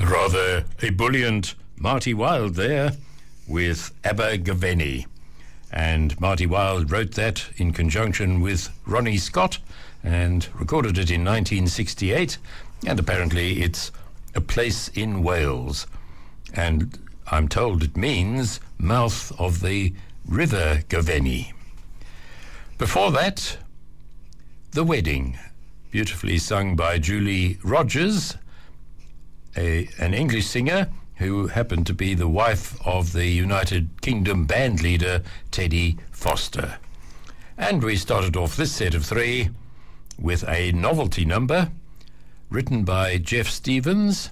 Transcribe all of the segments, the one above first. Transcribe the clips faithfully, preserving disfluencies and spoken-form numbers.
Rather ebullient Marty Wilde there with Abergavenny. And Marty Wilde wrote that in conjunction with Ronnie Scott and recorded it in nineteen sixty-eight. And apparently it's a place in Wales. And I'm told it means mouth of the River Gavenny. Before that, The Wedding, beautifully sung by Julie Rogers, a, an English singer who happened to be the wife of the United Kingdom band leader Teddy Foster. And we started off this set of three with a novelty number written by Jeff Stevens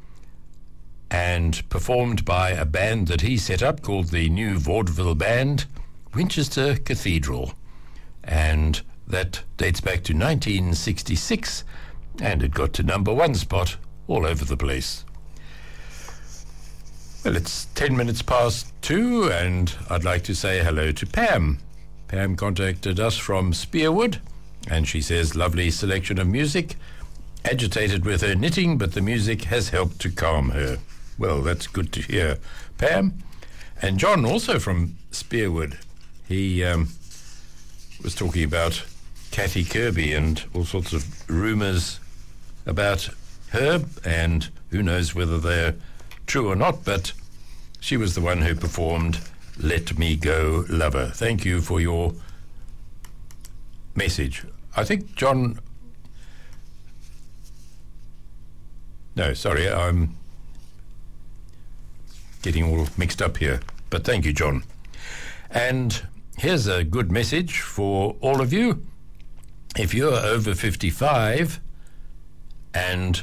and performed by a band that he set up called the New Vaudeville Band, Winchester Cathedral. And that dates back to nineteen sixty-six, and it got to number one spot all over the place. Well, it's ten minutes past two, and I'd like to say hello to Pam. Pam contacted us from Spearwood, and she says, lovely selection of music. Agitated with her knitting, but the music has helped to calm her. Well, that's good to hear, Pam. And John, also from Spearwood, he um, was talking about Kathy Kirby and all sorts of rumours about her, and who knows whether they're true or not, but she was the one who performed Let Me Go Lover. Thank you for your message. I think John... No, sorry, I'm getting all mixed up here, but thank you, John. And here's a good message for all of you. If you're over fifty-five and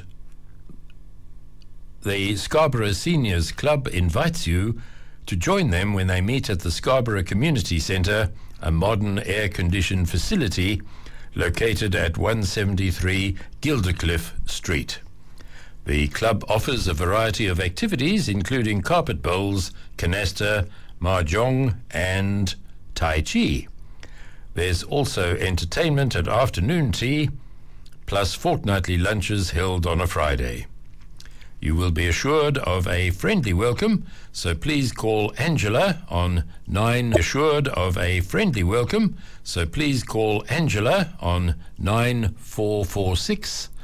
the Scarborough Seniors Club invites you to join them when they meet at the Scarborough Community Centre, a modern air-conditioned facility located at one seventy-three Gildercliff Street. The club offers a variety of activities, including carpet bowls, canasta, mahjong, and tai chi. There's also entertainment and afternoon tea, plus fortnightly lunches held on a Friday. You will be assured of a friendly welcome, so please call Angela on nine assured of a friendly welcome, so please call Angela on nine four four six